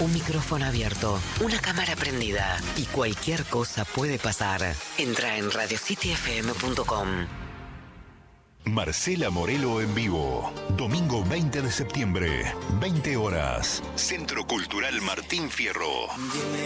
Un micrófono abierto, una cámara prendida y cualquier cosa puede pasar. Entra en radiocityfm.com. Marcela Morelo en vivo. Domingo 20 de septiembre, 20 horas. Centro Cultural Martín Fierro.